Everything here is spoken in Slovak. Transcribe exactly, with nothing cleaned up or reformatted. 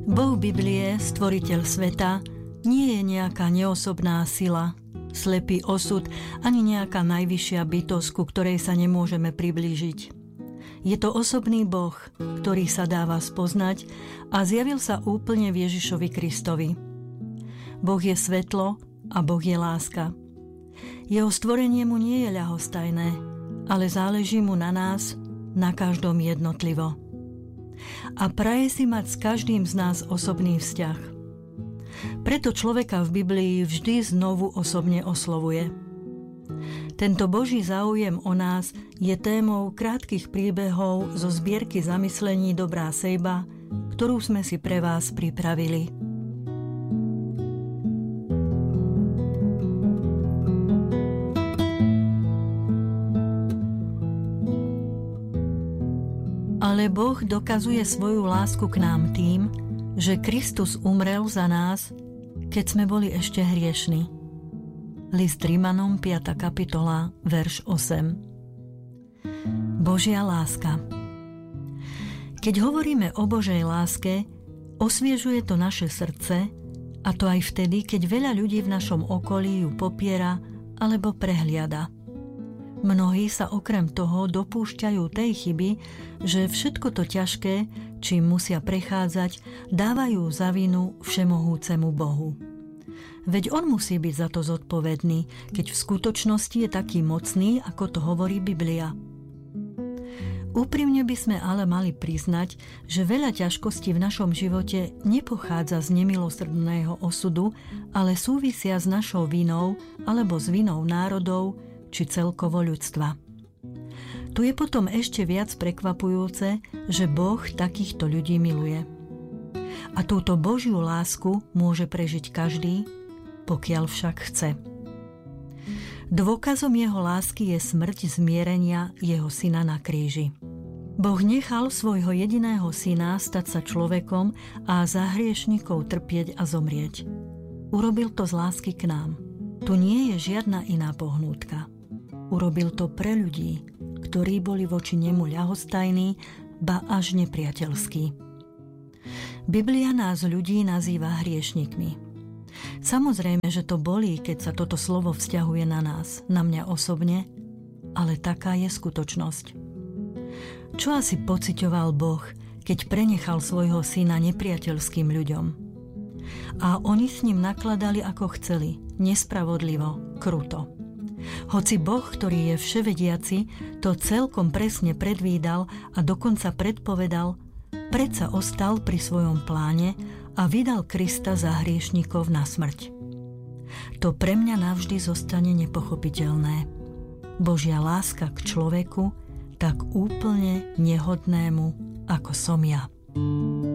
Boh Biblie, stvoriteľ sveta, nie je nejaká neosobná sila, slepý osud ani nejaká najvyššia bytosť, ku ktorej sa nemôžeme priblížiť. Je to osobný Boh, ktorý sa dáva spoznať a zjavil sa úplne v Ježišovi Kristovi. Boh je svetlo a Boh je láska. Jeho stvorenie mu nie je ľahostajné, ale záleží mu na nás, na každom jednotlivo. A praje si mať s každým z nás osobný vzťah. Preto človeka v Biblii vždy znovu osobne oslovuje. Tento Boží záujem o nás je témou krátkych príbehov zo zbierky zamyslení Dobrá sejba, ktorú sme si pre vás pripravili. Ale Boh dokazuje svoju lásku k nám tým, že Kristus umrel za nás, keď sme boli ešte hriešni. List Rimanom, piata kapitola, verš osem. Božia láska. Keď hovoríme o Božej láske, osviežuje to naše srdce, a to aj vtedy, keď veľa ľudí v našom okolí ju popiera alebo prehliada. Mnohí sa okrem toho dopúšťajú tej chyby, že všetko to ťažké, čím musia prechádzať, dávajú za vinu všemohúcemu Bohu. Veď on musí byť za to zodpovedný, keď v skutočnosti je taký mocný, ako to hovorí Biblia. Úprimne by sme ale mali priznať, že veľa ťažkostí v našom živote nepochádza z nemilosrdného osudu, ale súvisia s našou vinou alebo s vinou národov či celkovo ľudstva. Tu je potom ešte viac prekvapujúce, že Boh takýchto ľudí miluje. A túto Božiu lásku môže prežiť každý, pokiaľ však chce. Dôkazom jeho lásky je smrť zmierenia jeho syna na kríži. Boh nechal svojho jediného syna stať sa človekom a za hriešnikov trpieť a zomrieť. Urobil to z lásky k nám. Tu nie je žiadna iná pohnútka. Urobil to pre ľudí, ktorí boli voči nemu ľahostajní, ba až nepriateľskí. Biblia nás ľudí nazýva hriešnikmi. Samozrejme, že to bolí, keď sa toto slovo vzťahuje na nás, na mňa osobne, ale taká je skutočnosť. Čo asi pociťoval Boh, keď prenechal svojho syna nepriateľským ľuďom? A oni s ním nakladali ako chceli, nespravodlivo, kruto. Hoci Boh, ktorý je vševediaci, to celkom presne predvídal a dokonca predpovedal, predsa ostal pri svojom pláne a vydal Krista za hriešnikov na smrť. To pre mňa navždy zostane nepochopiteľné. Božia láska k človeku, tak úplne nehodnému, ako som ja.